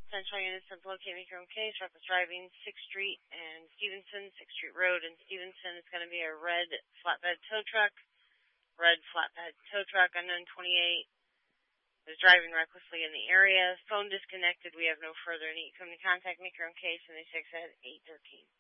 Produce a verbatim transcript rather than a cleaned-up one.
Central units have located me your own case. Truck was driving sixth Street and Stevenson, sixth Street Road in Stevenson. It's going to be a red flatbed tow truck. Red flatbed tow truck, unknown twenty-eight. Was driving recklessly in the area. Phone disconnected. We have no further need. Come to contact me your own case, and they six at eight thirteen.